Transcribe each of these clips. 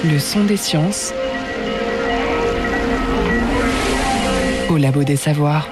Le son des sciences au Labo des Savoirs.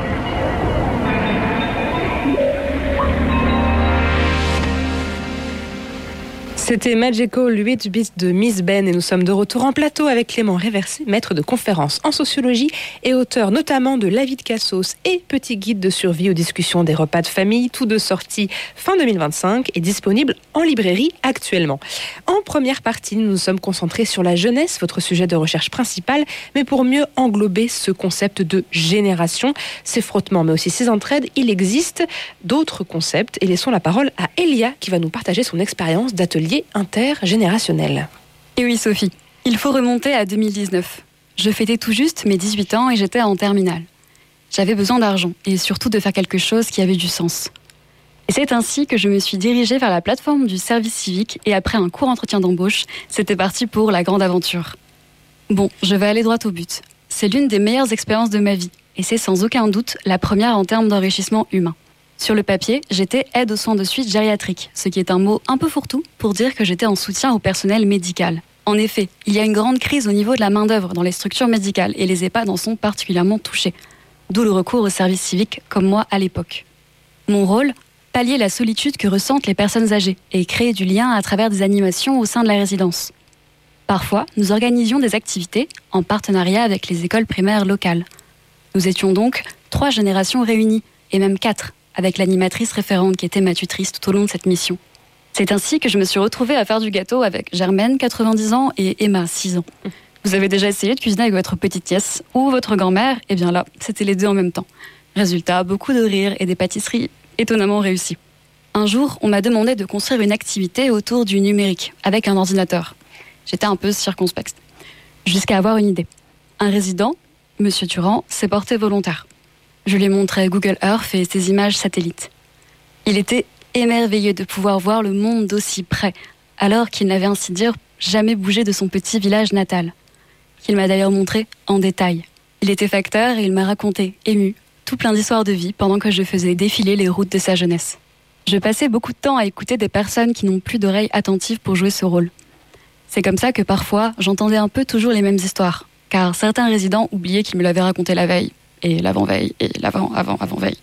C'était Magical 8 bits de Miss Ben et nous sommes de retour en plateau avec Clément Réversé, maître de conférences en sociologie et auteur notamment de La vie de Cassos et Petit guide de survie aux discussions des repas de famille, tous deux sortis fin 2025 et disponibles en librairie actuellement. En première partie, nous nous sommes concentrés sur la jeunesse, votre sujet de recherche principal, mais pour mieux englober ce concept de génération, ces frottements mais aussi ces entraides, il existe d'autres concepts et laissons la parole à Elia qui va nous partager son expérience d'atelier intergénérationnel. Et oui Sophie, il faut remonter à 2019. Je fêtais tout juste mes 18 ans et j'étais en terminale. J'avais besoin d'argent et surtout de faire quelque chose qui avait du sens. Et c'est ainsi que je me suis dirigée vers la plateforme du service civique et après un court entretien d'embauche, c'était parti pour la grande aventure. Bon, je vais aller droit au but. C'est l'une des meilleures expériences de ma vie et c'est sans aucun doute la première en termes d'enrichissement humain. Sur le papier, j'étais aide aux soins de suite gériatrique, ce qui est un mot un peu fourre-tout pour dire que j'étais en soutien au personnel médical. En effet, il y a une grande crise au niveau de la main-d'œuvre dans les structures médicales et les EHPAD en sont particulièrement touchés. D'où le recours au service civique, comme moi à l'époque. Mon rôle, pallier la solitude que ressentent les personnes âgées et créer du lien à travers des animations au sein de la résidence. Parfois, nous organisions des activités en partenariat avec les écoles primaires locales. Nous étions donc 3 générations réunies, et même 4, avec l'animatrice référente qui était ma tutrice tout au long de cette mission. C'est ainsi que je me suis retrouvée à faire du gâteau avec Germaine, 90 ans, et Emma, 6 ans. Vous avez déjà essayé de cuisiner avec votre petite nièce ou votre grand-mère? Eh bien là, c'était les deux en même temps. Résultat, beaucoup de rires et des pâtisseries étonnamment réussies. Un jour, on m'a demandé de construire une activité autour du numérique, avec un ordinateur. J'étais un peu circonspecte, jusqu'à avoir une idée. Un résident, Monsieur Durand, s'est porté volontaire. Je lui montrais Google Earth et ses images satellites. Il était émerveillé de pouvoir voir le monde d'aussi près, alors qu'il n'avait ainsi dire jamais bougé de son petit village natal, qu'il m'a d'ailleurs montré en détail. Il était facteur et il m'a raconté, ému, tout plein d'histoires de vie pendant que je faisais défiler les routes de sa jeunesse. Je passais beaucoup de temps à écouter des personnes qui n'ont plus d'oreilles attentives pour jouer ce rôle. C'est comme ça que parfois, j'entendais un peu toujours les mêmes histoires, car certains résidents oubliaient qu'ils me l'avaient raconté la veille, et l'avant-veille, et l'avant-avant-avant-veille.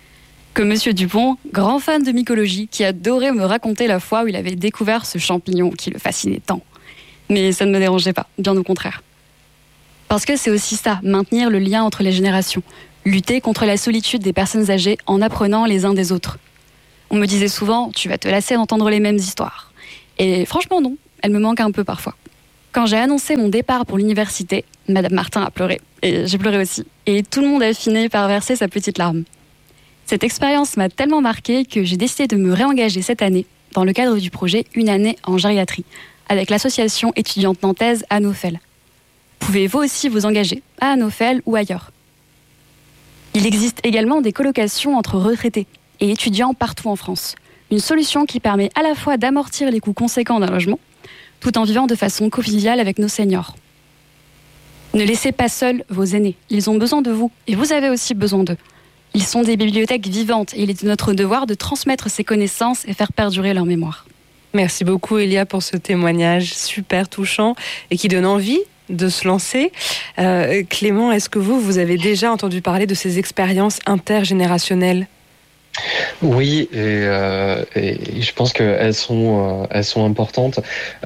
Que Monsieur Dupont, grand fan de mycologie, qui adorait me raconter la fois où il avait découvert ce champignon qui le fascinait tant. Mais ça ne me dérangeait pas, bien au contraire. Parce que c'est aussi ça, maintenir le lien entre les générations, lutter contre la solitude des personnes âgées en apprenant les uns des autres. On me disait souvent, tu vas te lasser d'entendre les mêmes histoires. Et franchement non, elles me manquent un peu parfois. Quand j'ai annoncé mon départ pour l'université, Madame Martin a pleuré, et j'ai pleuré aussi. Et tout le monde a fini par verser sa petite larme. Cette expérience m'a tellement marquée que j'ai décidé de me réengager cette année dans le cadre du projet Une année en gériatrie, avec l'association étudiante nantaise Anofel. Pouvez-vous aussi vous engager à Anofel ou ailleurs? Il existe également des colocations entre retraités et étudiants partout en France. Une solution qui permet à la fois d'amortir les coûts conséquents d'un logement, tout en vivant de façon conviviale avec nos seniors. Ne laissez pas seuls vos aînés. Ils ont besoin de vous et vous avez aussi besoin d'eux. Ils sont des bibliothèques vivantes et il est de notre devoir de transmettre ces connaissances et faire perdurer leur mémoire. Merci beaucoup Elia pour ce témoignage super touchant et qui donne envie de se lancer. Clément, est-ce que vous avez déjà entendu parler de ces expériences intergénérationnelles ? Oui, et je pense qu'elles sont importantes.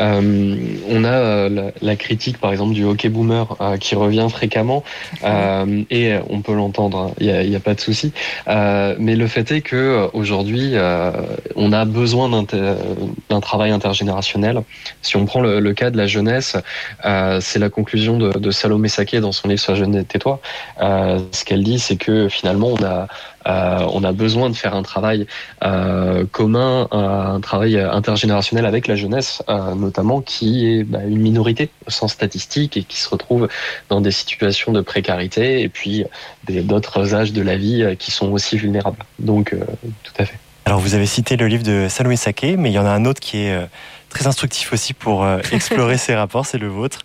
On a la critique, par exemple, du hockey boomer qui revient fréquemment, et on peut l'entendre. Il y a pas de souci. Mais le fait est que aujourd'hui, on a besoin d'un travail intergénérationnel. Si on prend le cas de la jeunesse, c'est la conclusion de Salomé Saké dans son livre Sois jeune et tais-toi. Ce qu'elle dit, c'est que finalement, on a besoin de faire un travail commun, un travail intergénérationnel avec la jeunesse, notamment qui est une minorité au sens statistique et qui se retrouve dans des situations de précarité et puis d'autres âges de la vie qui sont aussi vulnérables. Donc, tout à fait. Alors, vous avez cité le livre de Salomé Saké, mais il y en a un autre qui est très instructif aussi pour explorer ces rapports, c'est le vôtre.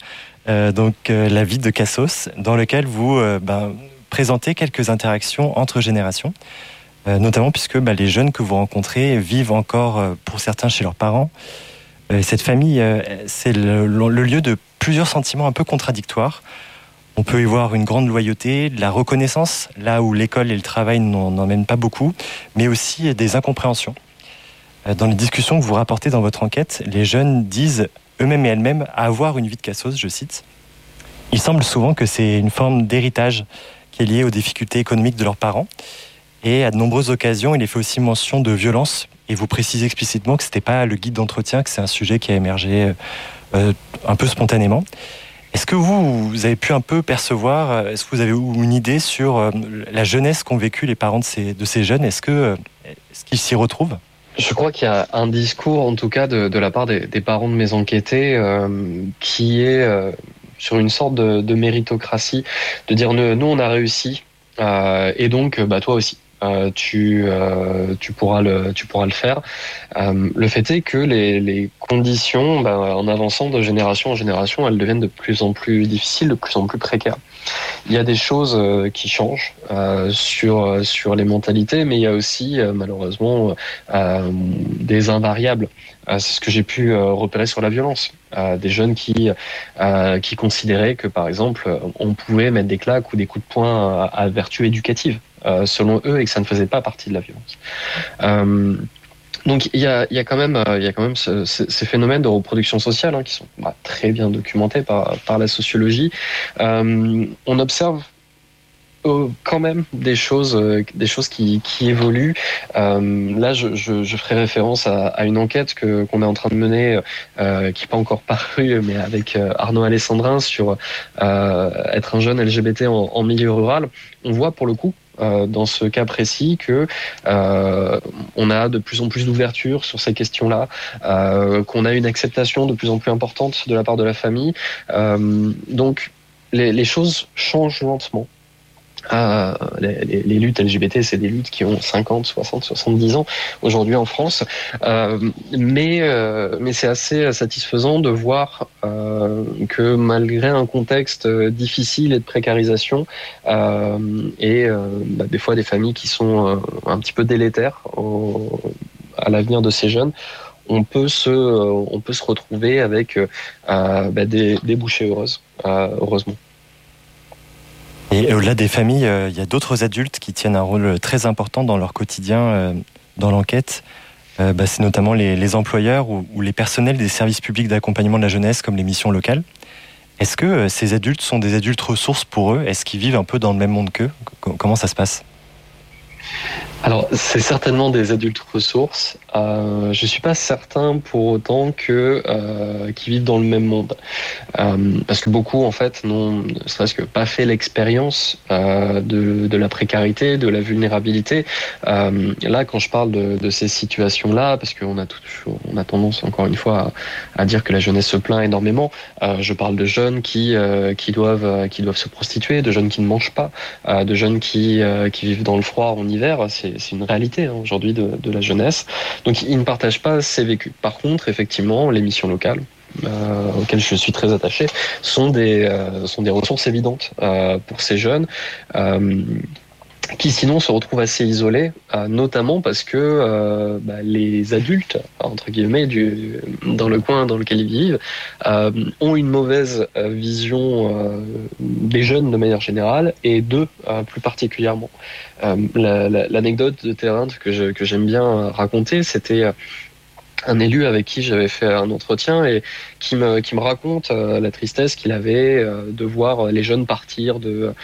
La vie de Cassos, dans lequel vous présenter quelques interactions entre générations, notamment puisque les jeunes que vous rencontrez vivent encore, pour certains, chez leurs parents, Cette famille, c'est le lieu de plusieurs sentiments un peu contradictoires. On peut y voir une grande loyauté, de la reconnaissance, là où l'école et le travail n'en mènent pas beaucoup, mais aussi des incompréhensions. Dans les discussions que vous rapportez dans votre enquête, les jeunes disent eux-mêmes et elles-mêmes avoir une vie de cassos, je cite. Il semble souvent que c'est une forme d'héritage qui est liée aux difficultés économiques de leurs parents. Et à de nombreuses occasions, il est fait aussi mention de violence. Et vous précisez explicitement que ce n'était pas le guide d'entretien, que c'est un sujet qui a émergé un peu spontanément. Est-ce que vous avez pu un peu percevoir, est-ce que vous avez eu une idée sur la jeunesse qu'ont vécu les parents de ces jeunes? Est-ce qu'ils s'y retrouvent? Je crois qu'il y a un discours, en tout cas, de la part des parents de mes enquêtés, qui est sur une sorte de méritocratie, de dire nous on a réussi, et donc toi aussi. Tu pourras le faire. Le fait est que les conditions, en avançant de génération en génération, elles deviennent de plus en plus difficiles, de plus en plus précaires. Il y a des choses qui changent sur les mentalités, mais il y a aussi malheureusement des invariables. C'est ce que j'ai pu repérer sur la violence. Des jeunes qui considéraient que, par exemple, on pouvait mettre des claques ou des coups de poing à vertu éducative, selon eux, et que ça ne faisait pas partie de la violence. Donc il y a quand même ces phénomènes de reproduction sociale qui sont très bien documentés par la sociologie. On observe quand même des choses qui évoluent. Là, je ferai référence à une enquête qu'on est en train de mener, qui n'est pas encore parue, mais avec Arnaud Alessandrin sur être un jeune LGBT en milieu rural. On voit pour le coup, dans ce cas précis, que on a de plus en plus d'ouverture sur ces questions-là, qu'on a une acceptation de plus en plus importante de la part de la famille. Donc les choses changent lentement. Les luttes LGBT, c'est des luttes qui ont 50, 60, 70 ans aujourd'hui en France, mais c'est assez satisfaisant de voir que malgré un contexte difficile et de précarisation, des fois des familles qui sont un petit peu délétères à l'avenir de ces jeunes, on peut se retrouver avec des débouchés heureuses, heureusement. Et au-delà des familles, il y a d'autres adultes qui tiennent un rôle très important dans leur quotidien, dans l'enquête. C'est notamment les employeurs ou les personnels des services publics d'accompagnement de la jeunesse, comme les missions locales. Est-ce que ces adultes sont des adultes ressources pour eux? Est-ce qu'ils vivent un peu dans le même monde qu'eux? Comment ça se passe? Alors, c'est certainement des adultes ressources. Je suis pas certain pour autant qu'ils vivent dans le même monde, parce que beaucoup en fait n'ont, ne serait-ce que pas fait l'expérience de la précarité, de la vulnérabilité. Là, quand je parle de ces situations-là, parce qu'on a tendance encore une fois à dire que la jeunesse se plaint énormément. Je parle de jeunes qui doivent se prostituer, de jeunes qui ne mangent pas, de jeunes qui vivent dans le froid en hiver. C'est une réalité aujourd'hui de la jeunesse. Donc ils ne partagent pas ces vécus. Par contre, effectivement, les missions locales, auxquelles je suis très attaché, sont des ressources évidentes pour ces jeunes. Qui sinon se retrouvent assez isolés, notamment parce que les adultes, entre guillemets, dans le coin dans lequel ils vivent, ont une mauvaise vision des jeunes de manière générale, et d'eux plus particulièrement. L'anecdote de terrain que j'aime bien raconter, c'était un élu avec qui j'avais fait un entretien et qui me raconte la tristesse qu'il avait de voir les jeunes partir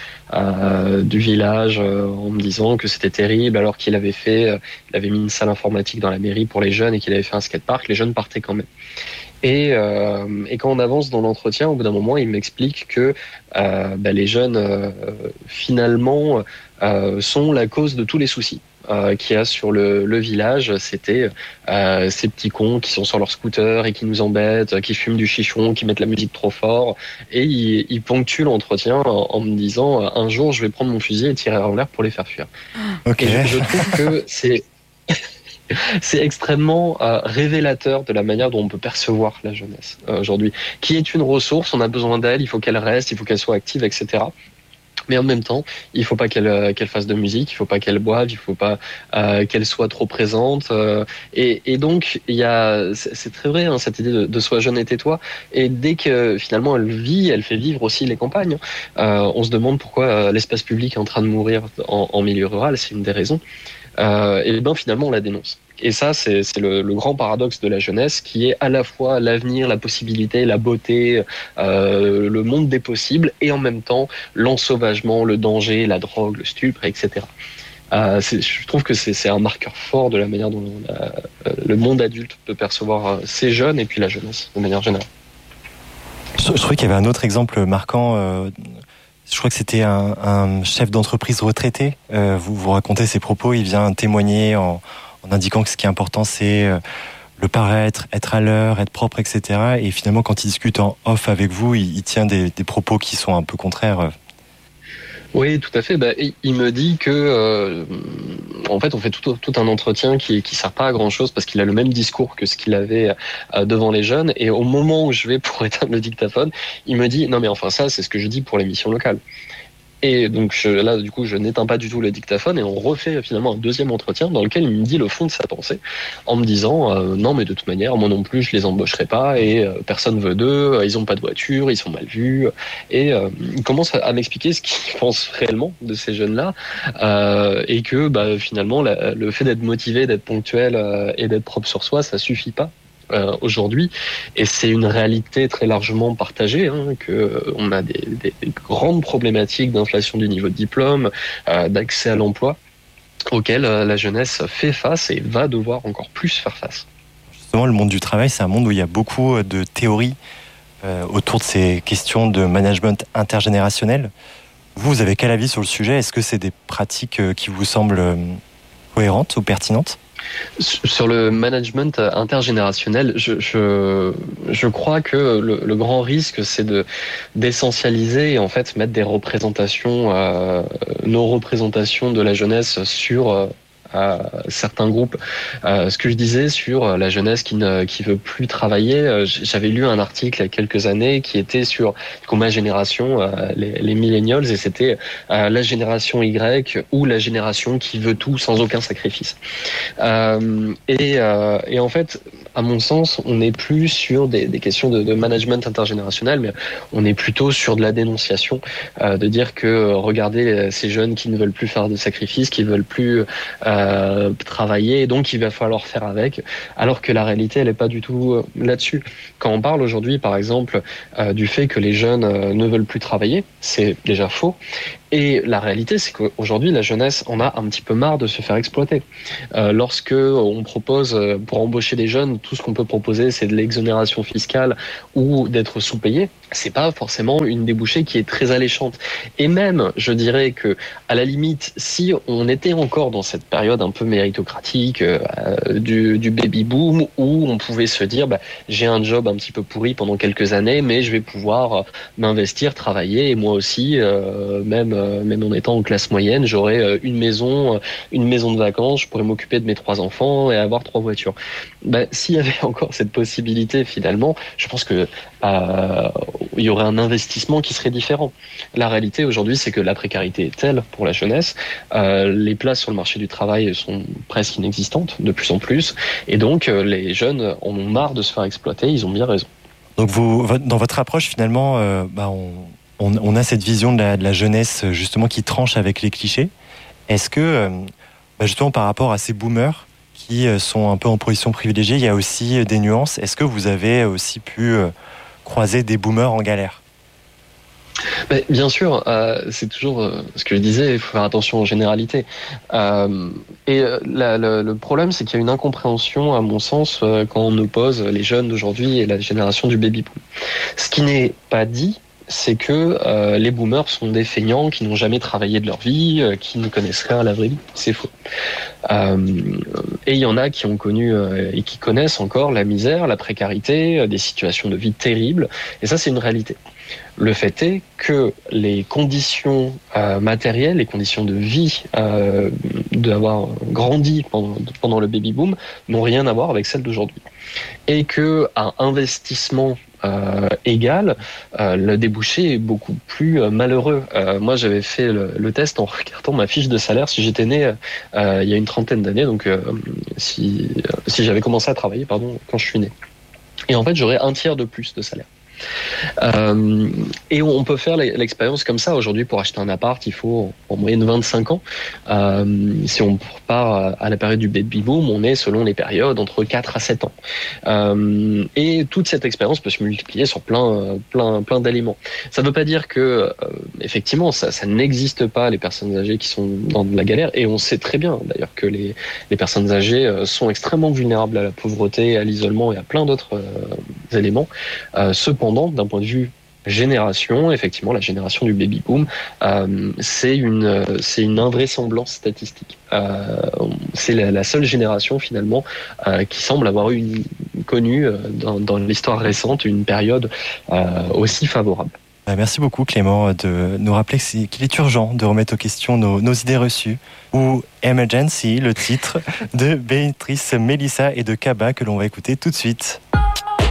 du village en me disant que c'était terrible, alors qu'il avait mis une salle informatique dans la mairie pour les jeunes et qu'il avait fait un skatepark. Les jeunes partaient quand même. Et quand on avance dans l'entretien, au bout d'un moment, il m'explique que les jeunes finalement sont la cause de tous les soucis qu'il y a sur le village. C'était ces petits cons qui sont sur leur scooter et qui nous embêtent, qui fument du chichon, qui mettent la musique trop fort. Et ils ponctuent l'entretien en me disant un jour je vais prendre mon fusil et tirer en l'air pour les faire fuir. Okay. Et je trouve que c'est extrêmement révélateur de la manière dont on peut percevoir la jeunesse aujourd'hui, qui est une ressource. On a besoin d'elle, il faut qu'elle reste, il faut qu'elle soit active, etc. Mais en même temps, il faut pas qu'elle fasse de musique, il faut pas qu'elle boive, il faut pas qu'elle soit trop présente. Et donc, c'est très vrai, hein, cette idée de sois jeune et tais-toi. Et dès que finalement elle fait vivre aussi les campagnes. On se demande pourquoi l'espace public est en train de mourir en milieu rural. C'est une des raisons. Et ben finalement, on la dénonce. Et ça, c'est le grand paradoxe de la jeunesse, qui est à la fois l'avenir, la possibilité, la beauté, le monde des possibles, et en même temps l'ensauvagement, le danger, la drogue, le stupre, etc. Je trouve que c'est un marqueur fort de la manière dont le monde adulte peut percevoir ces jeunes et puis la jeunesse de manière générale. Je trouvais qu'il y avait un autre exemple marquant. Je crois que c'était un chef d'entreprise retraité. Vous racontez ses propos, il vient témoigner en indiquant que ce qui est important, c'est le paraître, être à l'heure, être propre, etc. Et finalement, quand il discute en off avec vous, il tient des propos qui sont un peu contraires. Oui, tout à fait. Il me dit que, en fait, on fait tout un entretien qui sert pas à grand chose parce qu'il a le même discours que ce qu'il avait devant les jeunes. Et au moment où je vais pour éteindre le dictaphone, il me dit non mais enfin ça, c'est ce que je dis pour l'émission locale. Et donc là, du coup, je n'éteins pas du tout le dictaphone et on refait finalement un deuxième entretien dans lequel il me dit le fond de sa pensée en me disant non mais de toute manière, moi non plus, je les embaucherai pas et personne veut d'eux, ils ont pas de voiture, ils sont mal vus et il commence à m'expliquer ce qu'il pense réellement de ces jeunes-là et que finalement le fait d'être motivé, d'être ponctuel et d'être propre sur soi, ça suffit pas. Aujourd'hui, et c'est une réalité très largement partagée, que on a des grandes problématiques d'inflation du niveau de diplôme, d'accès à l'emploi, auxquelles la jeunesse fait face et va devoir encore plus faire face. Justement, le monde du travail, c'est un monde où il y a beaucoup de théories autour de ces questions de management intergénérationnel. Vous avez quel avis sur le sujet ? Est-ce que c'est des pratiques qui vous semblent cohérentes ou pertinentes ? Sur le management intergénérationnel, je crois que le grand risque, c'est d'essentialiser et en fait mettre des représentations, nos représentations de la jeunesse sur certains groupes. Ce que je disais sur la jeunesse qui veut plus travailler, j'avais lu un article il y a quelques années qui était sur ma génération, les millennials, et c'était la génération Y ou la génération qui veut tout sans aucun sacrifice. Et en fait, à mon sens, on n'est plus sur des questions de management intergénérationnel, mais on est plutôt sur de la dénonciation, de dire que regardez ces jeunes qui ne veulent plus faire de sacrifices, qui veulent plus travailler, et donc il va falloir faire avec, alors que la réalité elle est pas du tout là-dessus. Quand on parle aujourd'hui par exemple du fait que les jeunes ne veulent plus travailler, c'est déjà faux. Et la réalité, c'est qu'aujourd'hui, la jeunesse en a un petit peu marre de se faire exploiter. Lorsque on propose, pour embaucher des jeunes, tout ce qu'on peut proposer, c'est de l'exonération fiscale ou d'être sous-payé, c'est pas forcément une débouchée qui est très alléchante. Et même, je dirais que, à la limite, si on était encore dans cette période un peu méritocratique du baby-boom, où on pouvait se dire, j'ai un job un petit peu pourri pendant quelques années, mais je vais pouvoir m'investir, travailler, et moi aussi, même en étant en classe moyenne, j'aurais une maison de vacances, je pourrais m'occuper de mes 3 enfants et avoir 3 voitures. S'il y avait encore cette possibilité, finalement, je pense que il y aurait un investissement qui serait différent. La réalité aujourd'hui, c'est que la précarité est telle pour la jeunesse, les places sur le marché du travail sont presque inexistantes, de plus en plus, et donc les jeunes en ont marre de se faire exploiter, ils ont bien raison. Donc dans votre approche, finalement, on a cette vision de la jeunesse justement qui tranche avec les clichés. Est-ce que, justement par rapport à ces boomers qui sont un peu en position privilégiée, il y a aussi des nuances. Est-ce que vous avez aussi pu croiser des boomers en galère ? Bien sûr, c'est toujours ce que je disais, il faut faire attention aux généralités. Le problème, c'est qu'il y a une incompréhension, à mon sens, quand on oppose les jeunes d'aujourd'hui et la génération du baby-boom. Ce qui n'est pas dit, c'est que les boomers sont des feignants qui n'ont jamais travaillé de leur vie, qui ne connaissent rien à la vraie vie. C'est faux. Et il y en a qui ont connu et qui connaissent encore la misère, la précarité, des situations de vie terribles. Et ça, c'est une réalité. Le fait est que les conditions matérielles, les conditions de vie d'avoir grandi pendant le baby boom n'ont rien à voir avec celles d'aujourd'hui. Et que un investissement égal, le débouché est beaucoup plus malheureux. Moi, j'avais fait le test en regardant ma fiche de salaire si j'étais né il y a une trentaine d'années, donc si j'avais commencé à travailler, quand je suis né. Et en fait, j'aurais un tiers de plus de salaire. Et on peut faire l'expérience comme ça. Aujourd'hui, pour acheter un appart, il faut en moyenne 25 ans. Si on repart à la période du baby boom, on est, selon les périodes, entre 4 à 7 ans. Et toute cette expérience peut se multiplier sur plein d'éléments. Ça ne veut pas dire que, effectivement, ça n'existe pas, les personnes âgées qui sont dans de la galère. Et on sait très bien, d'ailleurs, que les personnes âgées sont extrêmement vulnérables à la pauvreté, à l'isolement et à plein d'autres éléments. Cependant, d'un point de vue génération, effectivement, la génération du baby boom, c'est une invraisemblance statistique. C'est la seule génération finalement qui semble avoir connu dans l'histoire récente une période aussi favorable. Merci beaucoup Clément de nous rappeler qu'il est urgent de remettre aux questions nos idées reçues, ou Emergency, le titre de Béatrice Mélissa et de Kaba que l'on va écouter tout de suite.